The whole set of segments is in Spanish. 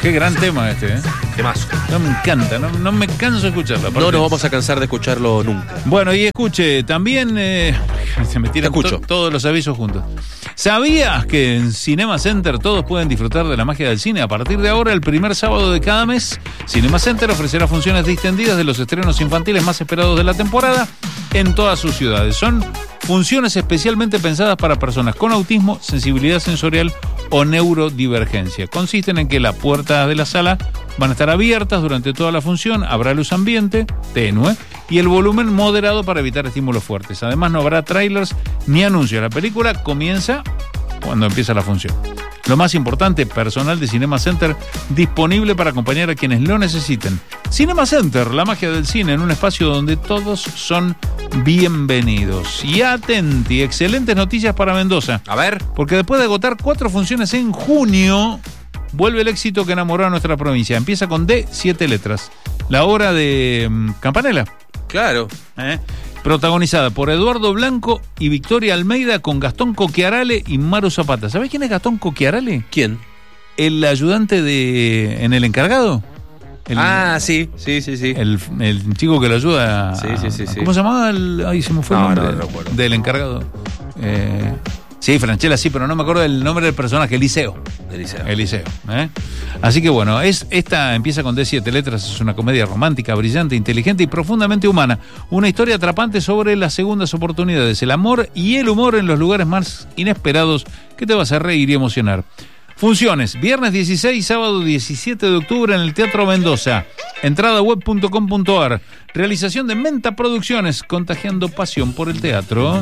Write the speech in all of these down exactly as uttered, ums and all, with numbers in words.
Qué gran tema este, ¿eh? Temazo. No me encanta, no, no me canso de escucharlo. No nos vamos a cansar de escucharlo nunca. Bueno, y escuche, también eh, se me tiran to- todos los avisos juntos. ¿Sabías que en Cinema Center todos pueden disfrutar de la magia del cine? A partir de ahora, el primer sábado de cada mes, Cinema Center ofrecerá funciones distendidas de los estrenos infantiles más esperados de la temporada en todas sus ciudades. Son funciones especialmente pensadas para personas con autismo, sensibilidad sensorial o neurodivergencia. Consisten en que las puertas de la sala van a estar abiertas durante toda la función, habrá luz ambiente, tenue, y el volumen moderado para evitar estímulos fuertes. Además, no habrá trailers ni anuncios. La película comienza cuando empieza la función. Lo más importante, personal de Cinema Center disponible para acompañar a quienes lo necesiten. Cinema Center, la magia del cine en un espacio donde todos son bienvenidos. Y atenti, excelentes noticias para Mendoza. A ver. Porque después de agotar cuatro funciones en junio, vuelve el éxito que enamoró a nuestra provincia. Empieza con D, siete letras. La obra de um, Campanella. Claro. ¿Eh? Protagonizada por Eduardo Blanco y Victoria Almeida, con Gastón Coquiarale y Maru Zapata. ¿Sabés quién es Gastón Coquiarale? ¿Quién? El ayudante de en El Encargado. El, ah, sí, sí, sí, sí. El, el chico que lo ayuda. A, sí, sí, sí, sí. ¿Cómo se llamaba? El, ay, se me fue no, el nombre no, no, no, del Encargado. Eh, sí, Franchella sí, pero no me acuerdo del nombre del personaje. Eliseo. Eliseo. Eliseo. ¿eh? Así que bueno, es, esta empieza con D siete letras, es una comedia romántica, brillante, inteligente y profundamente humana. Una historia atrapante sobre las segundas oportunidades, el amor y el humor en los lugares más inesperados que te va a hacer reír y emocionar. Funciones, viernes dieciséis, sábado diecisiete de octubre en el Teatro Mendoza. Entrada web punto com punto ar. Realización de Menta Producciones, contagiando pasión por el teatro.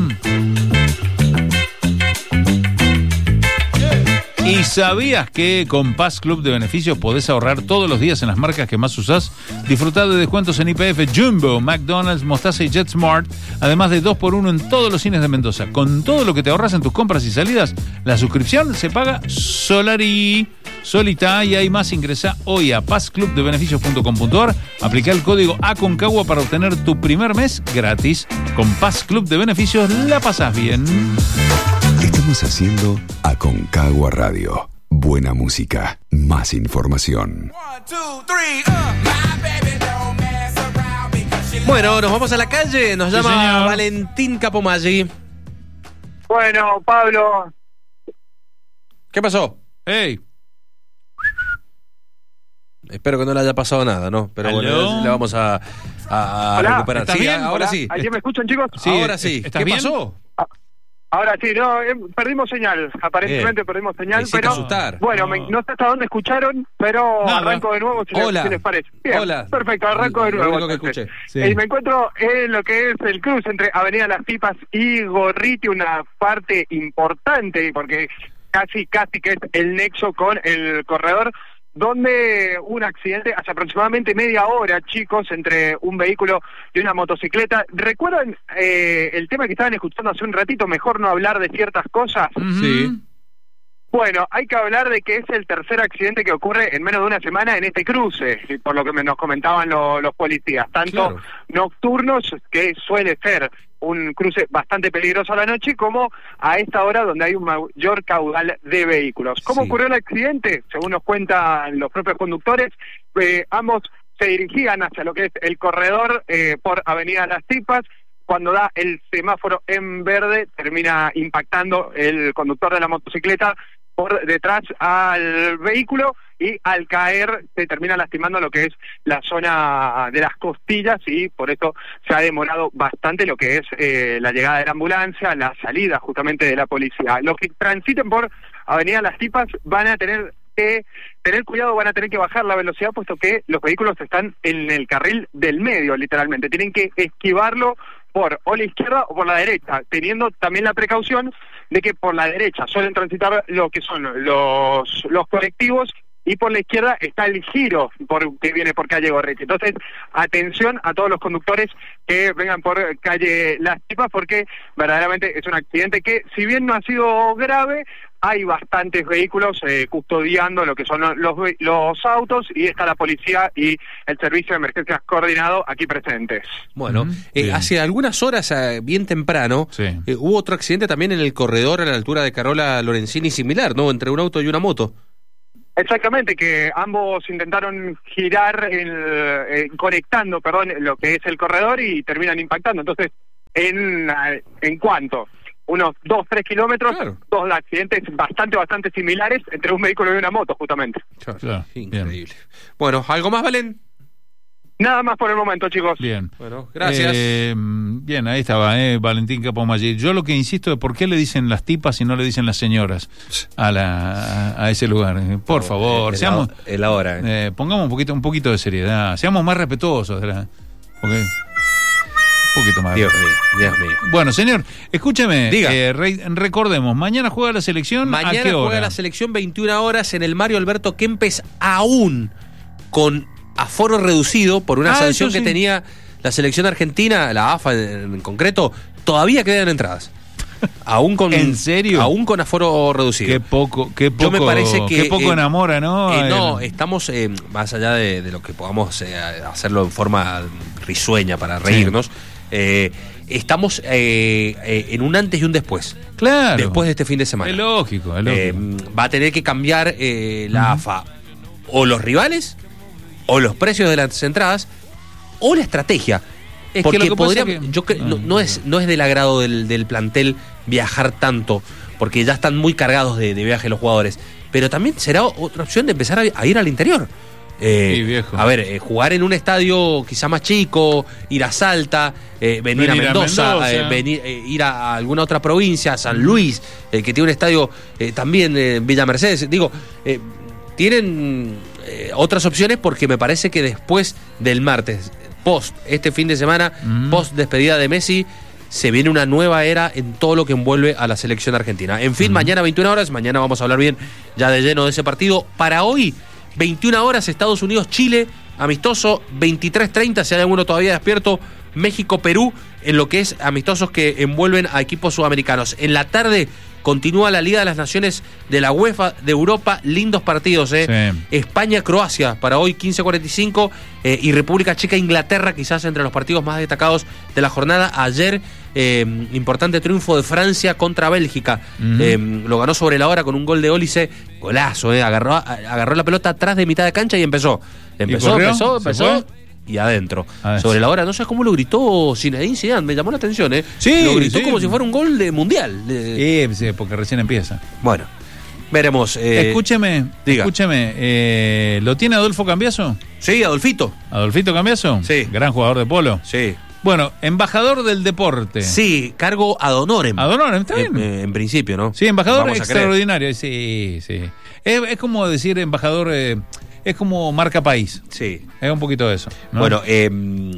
¿Y sabías que con Paz Club de Beneficios podés ahorrar todos los días en las marcas que más usás? Disfrutá de descuentos en Y P F, Jumbo, McDonald's, Mostaza y JetSmart, además de dos por uno en todos los cines de Mendoza. Con todo lo que te ahorras en tus compras y salidas, la suscripción se paga Solari. Solita y hay más. Ingresá hoy a paz club de beneficios punto com punto ar, aplica el código ACONCAGUA para obtener tu primer mes gratis. Con Paz Club de Beneficios la pasás bien. Estamos haciendo Aconcagua Radio. Buena música, más información. Bueno, nos vamos a la calle. Nos Sí, llama señor. Valentín Capomaggi. Bueno, Pablo. ¿Qué pasó? ¡Hey! Espero que no le haya pasado nada, ¿no? Pero ¿Aló? bueno, le vamos a, a, a Hola, recuperar. ¿estás Sí, bien? ahora Hola, sí. ¿Allí me escuchan, chicos? Sí, ahora sí. ¿estás ¿Qué bien? pasó? Ahora sí, no, eh, perdimos señal. Aparentemente Bien. perdimos Me señal, hiciste pero asustar. bueno, No. me- no sé hasta dónde escucharon, pero Nada. arranco de nuevo si, les- Hola. si les parece. Bien, Hola. perfecto, arranco de Lo nuevo. único que entonces. escuché. Sí. Eh, me encuentro en lo que es el cruce entre Avenida Las Tipas y Gorriti, una parte importante, porque casi, casi que es el nexo con el corredor, donde hubo un accidente hace aproximadamente media hora, chicos, entre un vehículo y una motocicleta. ¿Recuerdan eh, el tema que estaban escuchando hace un ratito? Mejor no hablar de ciertas cosas. Ujú. Sí. Bueno, hay que hablar de que es el tercer accidente que ocurre en menos de una semana en este cruce, por lo que me- nos comentaban lo- los policías, tanto Claro. nocturnos, que suele ser un cruce bastante peligroso a la noche, como a esta hora donde hay un mayor caudal de vehículos. ¿Cómo Sí. ocurrió el accidente? Según nos cuentan los propios conductores, eh, ambos se dirigían hacia lo que es el corredor eh, por Avenida Las Tipas. Cuando da el semáforo en verde, termina impactando el conductor de la motocicleta por detrás al vehículo y al caer se termina lastimando lo que es la zona de las costillas, y por eso se ha demorado bastante lo que es eh, la llegada de la ambulancia, la salida justamente de la policía. Los que transiten por Avenida Las Tipas van a tener que tener cuidado, van a tener que bajar la velocidad, puesto que los vehículos están en el carril del medio, literalmente. Tienen que esquivarlo por o la izquierda o por la derecha, teniendo también la precaución de que por la derecha suelen transitar lo que son los, los colectivos, y por la izquierda está el giro por, que viene por calle Gorriti. Entonces, atención a todos los conductores que vengan por calle Las Tipas, porque verdaderamente es un accidente que, si bien no ha sido grave, hay bastantes vehículos eh, custodiando lo que son los, los autos, y está la policía y el servicio de emergencias coordinado aquí presentes. Bueno, Ujú. eh, Bien. hace algunas horas, eh, bien temprano, Sí. eh, hubo otro accidente también en el corredor a la altura de Carola Lorenzini, similar, ¿no? Entre un auto y una moto. Exactamente, que ambos intentaron girar, el, eh, conectando, perdón, lo que es el corredor y terminan impactando. Entonces, en, en cuanto unos dos, tres kilómetros, claro. Dos accidentes bastante, bastante similares entre un vehículo y una moto, justamente. Claro, claro. Increíble. Bien. Bueno, ¿algo más, Valen? Nada más por el momento, chicos. Bien. Bueno, gracias. Eh, bien, ahí estaba, eh, Valentín Capomaggi. Yo lo que insisto es por qué le dicen las tipas y no le dicen las señoras a la a, a ese lugar. Por no, favor, el, seamos el ahora. Eh. Eh, pongamos un poquito un poquito de seriedad, seamos más respetuosos, ¿verdad? Porque un poquito más. Dios mío, Dios mío. Bueno, señor, escúcheme. Diga. Eh, re, recordemos, mañana juega la selección. Mañana ¿a qué hora? Juega la selección veintiuna horas en el Mario Alberto Kempes, aún con aforo reducido por una ah, sanción sí. que tenía la selección argentina, la A F A en, en concreto. Todavía quedan entradas. Aún con, ¿En serio? Aún con aforo reducido. Qué poco, qué poco, Yo me parece que, qué poco eh, enamora, ¿no? Eh, no, estamos, eh, más allá de, de lo que podamos eh, hacerlo en forma risueña para reírnos, sí. eh, estamos eh, eh, en un antes y un después. Claro. Después de este fin de semana. Es lógico, es lógico. Eh, va a tener que cambiar eh, la uh-huh. A F A o los rivales, o los precios de las entradas, o la estrategia. Es Porque que lo que podría, que... yo que, no, no es no es del agrado del, del plantel viajar tanto, porque ya están muy cargados de, de viaje los jugadores. Pero también será otra opción de empezar a, a ir al interior. Eh, sí, viejo. A ver, eh, jugar en un estadio quizá más chico, ir a Salta, eh, venir, venir a Mendoza, a Mendoza. Eh, venir, eh, ir a alguna otra provincia, San Luis, eh, que tiene un estadio eh, también en eh, Villa Mercedes. Digo, eh, tienen eh, otras opciones porque me parece que después del martes, post este fin de semana, mm. post despedida de Messi, se viene una nueva era en todo lo que envuelve a la selección argentina. En fin, mm. mañana veintiuna horas, mañana vamos a hablar bien ya de lleno de ese partido. Para hoy, veintiuna horas, Estados Unidos-Chile, amistoso, veintitrés treinta, si hay alguno todavía despierto, México-Perú, en lo que es amistosos que envuelven a equipos sudamericanos. En la tarde continúa la Liga de las Naciones de la UEFA de Europa, lindos partidos, ¿eh? Sí. España-Croacia para hoy quince cuarenta y cinco eh, y República Checa-Inglaterra, quizás entre los partidos más destacados de la jornada. Ayer, eh, importante triunfo de Francia contra Bélgica, uh-huh. eh, lo ganó sobre la hora con un gol de Olise, golazo, ¿eh? agarró, agarró la pelota atrás de mitad de cancha y empezó. Empezó, ¿Y empezó, empezó. Y adentro. Sobre la hora, no sé cómo lo gritó Zinedine Zidane, me llamó la atención, ¿eh? Sí, lo gritó sí. como si fuera un gol de mundial. De... Sí, porque recién empieza. Bueno, veremos. Eh... Escúcheme, Diga. escúcheme, eh, ¿lo tiene Adolfo Cambiaso? Sí, Adolfito. ¿Adolfito Cambiaso? Sí. Gran jugador de polo. Sí. Bueno, embajador del deporte. Sí, cargo ad honorem. Ad honorem, está bien. En, en principio, ¿no? Sí, embajador extraordinario, sí, sí. Es, es como decir embajador... Eh, Es como marca país. Sí. Es un poquito de eso, ¿no? Bueno, eh,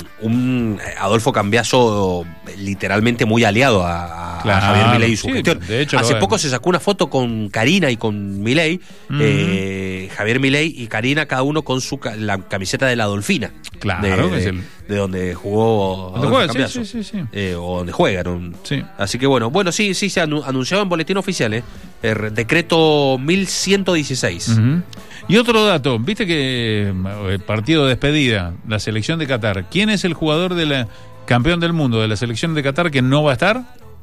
un Adolfo Cambiaso literalmente muy aliado a, a claro, Javier Milei y su sí, gestión. De hecho, Hace lo poco se sacó una foto con Karina y con Milei. Uh-huh. eh, Javier Milei y Karina, cada uno con su la camiseta de la Dolfina. Claro, de, que es de, el... de donde jugó ¿Donde Adolfo juega? Cambiaso. Sí, sí, sí, sí. Eh, o donde juegan. Sí. Así que bueno, bueno, sí, sí, se anunció en boletín oficial, ¿eh? El decreto mil ciento dieciséis. Uh-huh. Y otro dato, viste que el partido de despedida, la selección de Qatar, ¿quién es el jugador de la campeón del mundo de la selección de Qatar que no va a estar?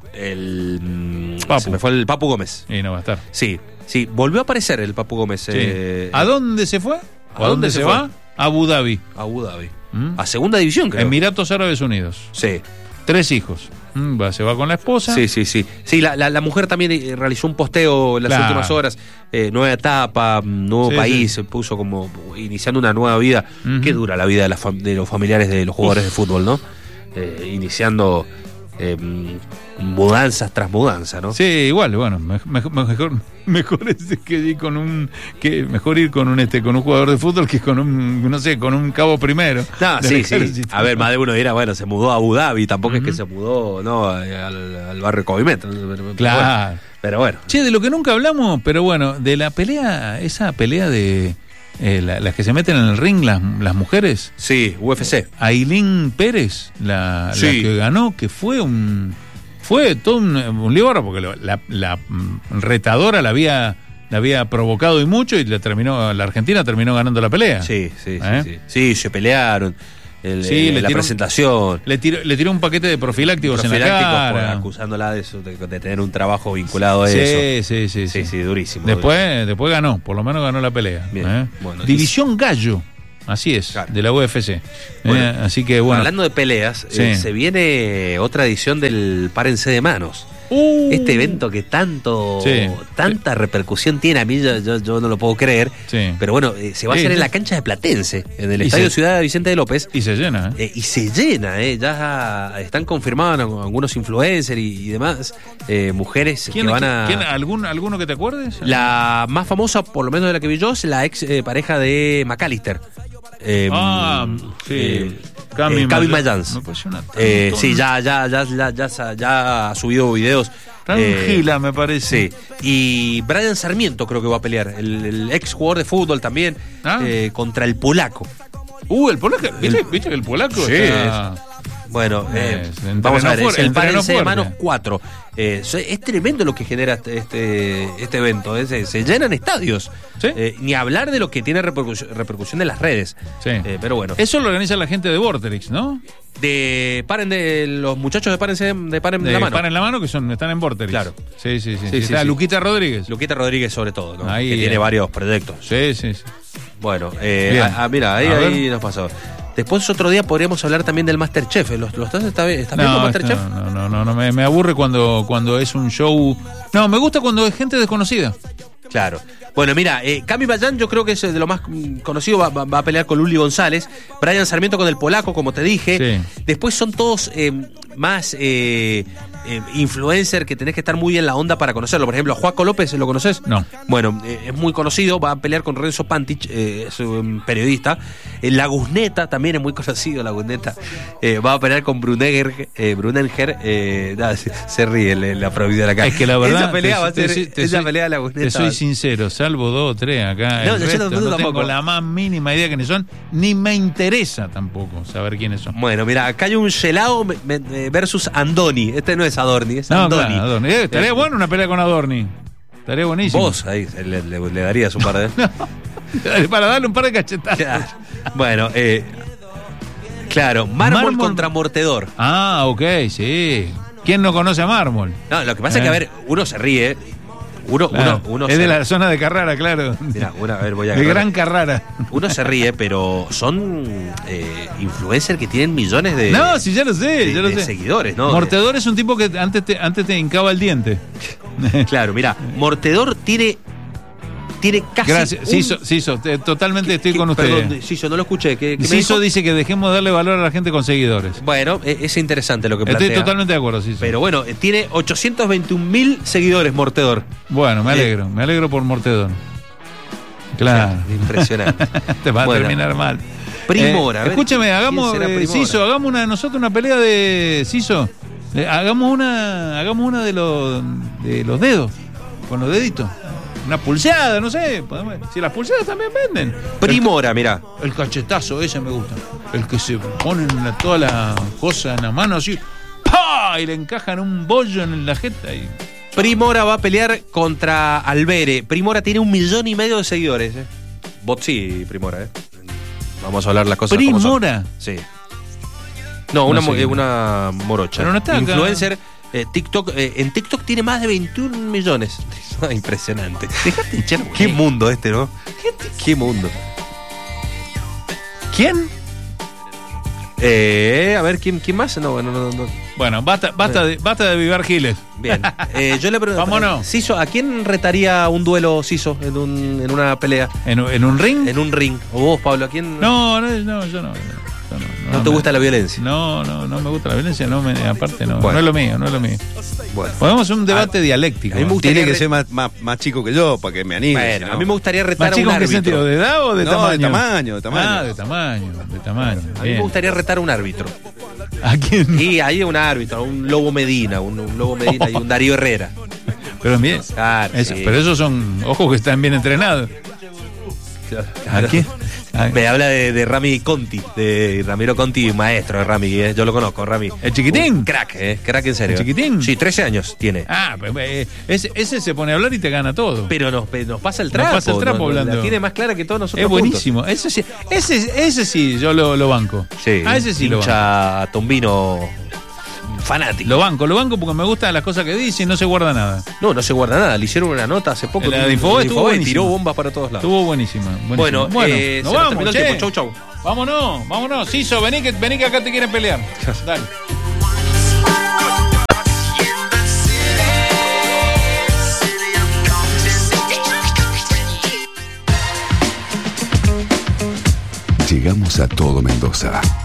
El Papu. Se me fue el Papu Gómez. Y no va a estar. Sí, sí, volvió a aparecer el Papu Gómez. Sí. Eh, ¿A dónde se fue? ¿A, ¿A dónde se, se va? A Abu Dhabi. A Abu Dhabi. ¿Mm? A segunda división, creo. Emiratos Árabes Unidos. Sí. Tres hijos. Mm, va, se va con la esposa. Sí, sí, sí. Sí, la, la, la mujer también realizó un posteo en las claro. últimas horas. Eh, nueva etapa, nuevo sí, país, sí. puso como iniciando una nueva vida. Uh-huh. Qué dura la vida de, la fam- de los familiares de los jugadores Uf. de fútbol, ¿no? Eh, iniciando eh, mudanzas tras mudanza, ¿no? Sí, igual, bueno, mejor, mejor, mejor es que ir con un, que mejor ir con un este, con un jugador de fútbol que con un, no sé, con un cabo primero. No, sí, sí. A ver, más de uno dirá, bueno, se mudó a Abu Dhabi, tampoco uh-huh. es que se mudó, no, al, al barrio Covimet. Claro. Bueno, pero bueno. Che, de lo que nunca hablamos, pero bueno, de la pelea, esa pelea de eh, la, las que se meten en el ring, las, las mujeres. Sí, U F C. Ailín Pérez, la, sí. la que ganó, que fue un fue todo un, un lío porque la, la, la retadora la había la había provocado y mucho y la terminó la Argentina terminó ganando la pelea. Sí, sí, ¿Eh? sí, sí. Sí, se pelearon. el, sí, el, le la tiró, presentación. Le tiró, le tiró un paquete de profilácticos, profilácticos en la cara. Acusándola de, eso, de, de tener un trabajo vinculado a sí, eso. Sí, sí, sí. Sí, sí, durísimo. Después, durísimo. después ganó, por lo menos ganó la pelea. Bien, ¿eh? bueno, División y... Gallo. Así es, claro. De la U F C. Bueno, eh, así que bueno. Hablando de peleas, sí. eh, se viene otra edición del Párense de Manos. Uh, este evento que tanto sí. tanta repercusión tiene, a mí yo, yo, yo no lo puedo creer, sí. pero bueno, eh, se va a hacer sí. en la cancha de Platense, en el Estadio se, Ciudad Vicente de López. Y se llena. ¿eh? Eh, y se llena, eh, ya están confirmados algunos influencers y, y demás, eh, mujeres que van a... ¿quién, algún, ¿Alguno que te acuerdes? La más famosa, por lo menos de la que vi yo, es la ex eh, pareja de McAllister. Eh, ah, sí. Eh, Cami eh, Mayans. Eh, sí, ya, ya, ya, ya, ya, ya ha subido videos. Tranquila, eh, me parece. Sí. Y Brian Sarmiento creo que va a pelear, el, el ex jugador de fútbol también, ah. eh, contra el polaco. Uh, el polaco, ¿viste, el, ¿viste que el polaco? Sí. Está... Bueno, eh, vamos a ver, fuerte, es el Párense de Manos cuatro. Eh, es tremendo lo que genera este, este evento. ¿eh? Se, se llenan estadios. ¿Sí? Eh, ni hablar de lo que tiene repercusión, repercusión en las redes. Sí. Eh, pero bueno. Eso lo organiza la gente de Vorterix, ¿no? De Paren de los muchachos de Párense de Paren de la Mano. Paren la Mano, que son, están en Vorterix. Claro. Sí, sí, sí. sí, sí, sí está sí. Luquita Rodríguez. Luquita Rodríguez sobre todo, ¿no? Ahí, que eh. tiene varios proyectos. Sí, sí, sí. Bueno, eh, a, a, mira, ahí, ahí nos pasó. Después otro día podríamos hablar también del Masterchef. ¿Los, los estás, está, ¿Estás viendo no, Masterchef? No, no, no, no me, me aburre cuando, cuando es un show. No, me gusta cuando es gente desconocida. Claro. Bueno, mira, eh, Cami Bayán yo creo que es de lo más conocido, va, va, va a pelear con Luli González, Brian Sarmiento con el polaco, como te dije. Sí. Después son todos eh, más eh, eh, influencer que tenés que estar muy en la onda para conocerlo. Por ejemplo, Joaco López, ¿lo conoces? No. Bueno, eh, es muy conocido, va a pelear con Renzo Pantich, eh, es un periodista. Eh, la Gusneta también es muy conocido, la Gusneta. Eh, va a pelear con Brunegger, eh, Brunelger, eh, nada, se, se ríe la, la prohibida de acá. Es que la verdad, esa pelea te, va a ser, te, te, esa soy, pelea de la Gusneta. Te soy sincero, salvo dos o tres acá. No, yo resto, no, no tengo la más mínima idea de quiénes son, ni me interesa tampoco saber quiénes son. Bueno, mira, acá hay un Gelao versus Andoni. Este no es Adorni, es no, Andoni. Claro, Adorni. Eh, estaría eh, bueno una pelea con Adorni. Estaría buenísimo. Vos ahí le, le, le darías un par de... no, para darle un par de cachetadas. Claro. Bueno, eh, claro, Mármol, Mármol contra Mortedor. Ah, ok, sí. ¿Quién no conoce a Mármol? No, lo que pasa eh. es que, a ver, uno se ríe... Uno, claro, uno, uno es se... de la zona de Carrara, claro. Mira, una, a ver, voy a de Gran Carrara. Uno se ríe, pero son eh, influencers que tienen millones de, no, sí, ya lo sé, de, ya lo de sé. seguidores, ¿no? Mortedor es un tipo que antes te, antes te hincaba el diente. Claro, mira, Mortedor tiene tiene casi. Gracias, un... Ciso, Ciso, totalmente ¿Qué, estoy qué, con usted. Perdón, Ciso, no lo escuché. ¿Qué, qué Ciso dice que dejemos de darle valor a la gente con seguidores. Bueno, es interesante lo que plantea. Estoy totalmente de acuerdo, Ciso. Pero bueno, tiene ochocientos veintiún mil seguidores Mortedor. Bueno, me alegro, eh. me alegro por Mortedor. Claro. Impresionante. Te va bueno. a terminar mal. Primora, eh, a ver, escúchame, hagamos, eh, Ciso, hagamos una, nosotros una pelea de Ciso. Eh, hagamos una, hagamos una de los de los dedos, con los deditos. Una pulseada, no sé. Si las pulseadas también venden. Primora, mirá. El cachetazo ese me gusta. El que se ponen toda la cosa en la mano así. ¡Pah! Y le encajan un bollo en la jeta. Y... Primora va a pelear contra Albere. Primora tiene un millón y medio de seguidores. ¿eh? Vos sí, Primora. ¿eh? Vamos a hablar las cosas ¿Primora? como son. Sí. No, una, no sé. una morocha. Pero no está influencer. Acá. Eh, TikTok, eh, en TikTok tiene más de veintiún millones. Impresionante. Déjate echar. Qué mundo este, ¿no? Qué mundo. ¿Quién? Eh, a ver, ¿quién, quién más? No, bueno, no, no. Bueno, basta, basta, de, basta de Vivar Giles. Bien. Eh, yo le pregunto. Vámonos. Ciso, ¿a quién retaría un duelo Ciso en, un, en una pelea? ¿En, ¿En un ring? En un ring. ¿O vos, Pablo? ¿A quién? No, no, no yo no. No, no, no, ¿No te me, gusta la violencia? No, no, no me gusta la violencia, no me, aparte no, bueno. no es lo mío, no es lo mío. Bueno. Podemos hacer un debate a, dialéctico. A mí me gustaría Tiene que re... ser más, más, más chico que yo para que me anime. Bueno, ¿no? A mí me gustaría retar ¿Más a un chico árbitro. ¿En qué sentido? ¿De edad o de no, tamaño? de tamaño, de tamaño. Ah, de tamaño, de tamaño. A mí me gustaría retar a un árbitro. ¿A quién? Y ahí un árbitro, un Lobo Medina, un, un Lobo Medina y un Darío Herrera. Pero bien. Claro, eso, sí. Pero esos son ojos que están bien entrenados. Claro. ¿A quién? ¿A- Me habla de, de Rami Conti, de Ramiro Conti, maestro de Rami, eh. Yo lo conozco, Rami. ¿El chiquitín? Un crack, eh. Crack en serio. ¿El chiquitín? Sí, trece años tiene. Ah, pues, eh, ese, ese se pone a hablar y te gana todo. Pero nos, nos pasa el trapo. Nos pasa el trapo no, no, hablando. La tiene más clara que todos nosotros. Es buenísimo. Ese sí, ese, ese sí yo lo, lo banco. juntos. Sí, A ese sí lo banco. hincha tombino fanático. Lo banco, lo banco porque me gustan las cosas que dice y no se guarda nada. No, no se guarda nada. Le hicieron una nota hace poco. La de Infobae estuvo y buenísima. tiró bombas para todos lados. Estuvo buenísima. buenísima. Bueno, bueno eh, nos se nos vamos, terminó el che. tiempo. Chau, chau. Vámonos, vámonos. Ciso, vení que, vení que acá te quieren pelear. Dale. Llegamos a todo Mendoza.